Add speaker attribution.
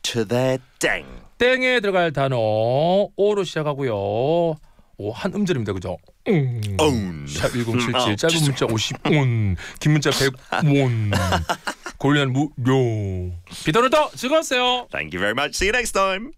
Speaker 1: to their 땡.
Speaker 2: 땡에 들어갈 단어 오로 시작하고요. 오, 한 음절입니다. 그죠? 샵 1077 짧은 문자 50원 긴 문자 100원 고릴라는 무료. 비도는 더 즐거웠어요.
Speaker 1: Thank you very much. See you next time.